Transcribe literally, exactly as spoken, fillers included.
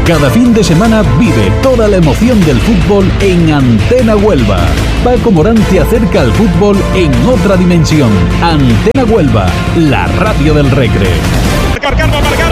Cada fin de semana vive toda la emoción del fútbol en Antena Huelva. Paco Morán te acerca al fútbol en otra dimensión. Antena Huelva, la radio del Recre. Marcar, marcar, marcar.